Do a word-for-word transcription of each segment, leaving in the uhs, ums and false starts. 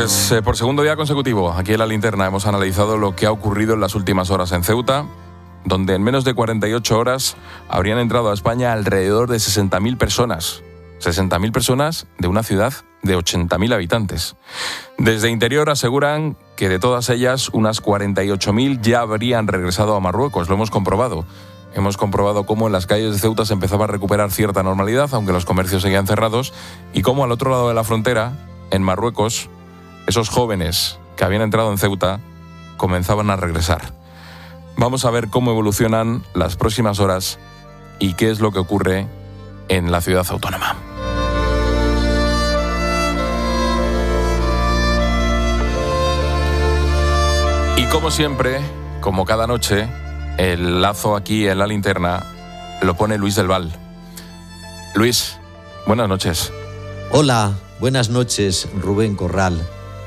Pues eh, por segundo día consecutivo, aquí en La Linterna hemos analizado lo que ha ocurrido en las últimas horas en Ceuta, donde en menos de cuarenta y ocho horas habrían entrado a España alrededor de sesenta mil personas. sesenta mil personas de una ciudad de ochenta mil habitantes. Desde Interior aseguran que de todas ellas, unas cuarenta y ocho mil ya habrían regresado a Marruecos. Lo hemos comprobado. Hemos comprobado cómo en las calles de Ceuta se empezaba a recuperar cierta normalidad, aunque los comercios seguían cerrados, y cómo al otro lado de la frontera, en Marruecos, esos jóvenes que habían entrado en Ceuta comenzaban a regresar. Vamos a ver cómo evolucionan las próximas horas y qué es lo que ocurre en la ciudad autónoma. Y como siempre, como cada noche, el lazo aquí en La Linterna lo pone Luis del Val. Luis, buenas noches. Hola, buenas noches, Rubén Corral.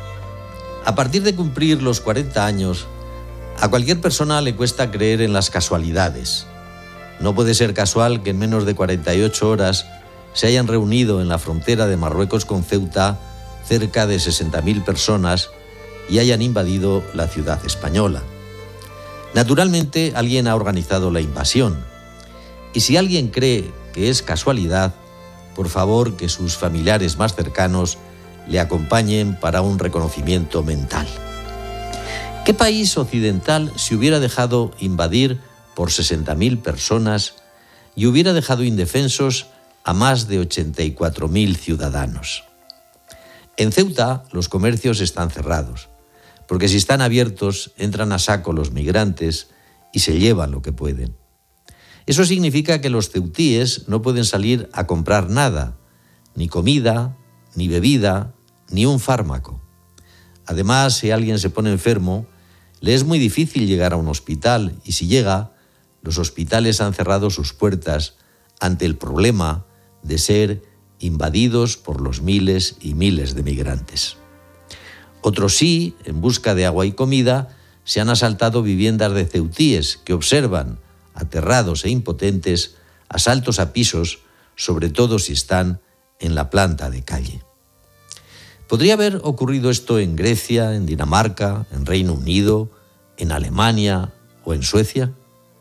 A partir de cumplir los cuarenta años, a cualquier persona le cuesta creer en las casualidades. No puede ser casual que en menos de cuarenta y ocho horas se hayan reunido en la frontera de Marruecos con Ceuta cerca de sesenta mil personas y hayan invadido la ciudad española. Naturalmente, alguien ha organizado la invasión. Y si alguien cree que es casualidad, por favor que sus familiares más cercanos le acompañen para un reconocimiento mental. ¿Qué país occidental se hubiera dejado invadir por sesenta mil personas y hubiera dejado indefensos a más de ochenta y cuatro mil ciudadanos? En Ceuta los comercios están cerrados, porque si están abiertos entran a saco los migrantes y se llevan lo que pueden. Eso significa que los ceutíes no pueden salir a comprar nada, ni comida, ni bebida, ni un fármaco. Además, si alguien se pone enfermo, le es muy difícil llegar a un hospital y si llega, los hospitales han cerrado sus puertas ante el problema de ser invadidos por los miles y miles de migrantes. Otros sí, en busca de agua y comida, se han asaltado viviendas de ceutíes que observan, aterrados e impotentes, asaltos a pisos, sobre todo si están en la planta de calle. ¿Podría haber ocurrido esto en Grecia, en Dinamarca, en Reino Unido, en Alemania o en Suecia?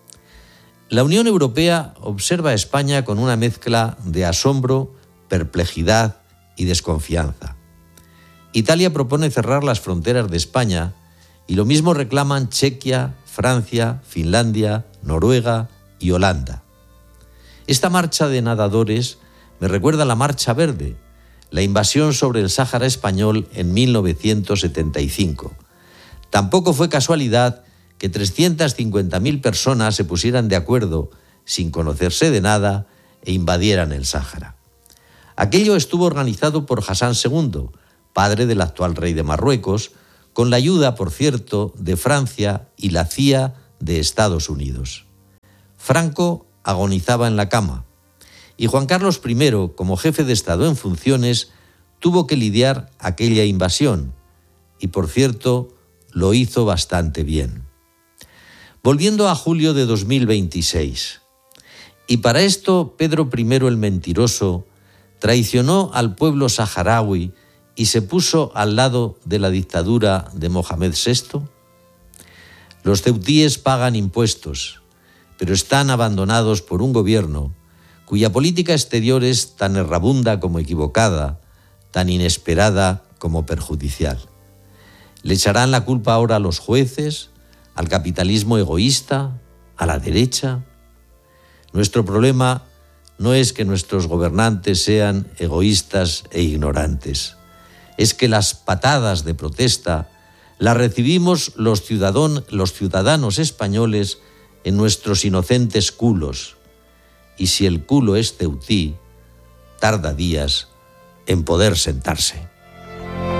La Unión Europea observa a España con una mezcla de asombro, perplejidad y desconfianza. Italia propone cerrar las fronteras de España y lo mismo reclaman Chequia, Francia, Finlandia, Noruega y Holanda. Esta marcha de nadadores me recuerda a la Marcha Verde, la invasión sobre el Sáhara español en mil novecientos setenta y cinco. Tampoco fue casualidad que trescientas cincuenta mil personas se pusieran de acuerdo, sin conocerse de nada, e invadieran el Sáhara. Aquello estuvo organizado por Hassan segundo, padre del actual rey de Marruecos, con la ayuda, por cierto, de Francia y la C I A de Estados Unidos. Franco agonizaba en la cama y Juan Carlos primero, como jefe de Estado en funciones, tuvo que lidiar aquella invasión y, por cierto, lo hizo bastante bien. Volviendo a julio de dos mil veintiséis. Y para esto Pedro primero el Mentiroso traicionó al pueblo saharaui y se puso al lado de la dictadura de Mohamed sexto. Los ceutíes pagan impuestos, pero están abandonados por un gobierno cuya política exterior es tan errabunda como equivocada, tan inesperada como perjudicial. ¿Le echarán la culpa ahora a los jueces, al capitalismo egoísta, a la derecha? Nuestro problema no es que nuestros gobernantes sean egoístas e ignorantes. Es que las patadas de protesta las recibimos los, ciudadón, los ciudadanos españoles en nuestros inocentes culos. Y si el culo es ceutí, tarda días en poder sentarse.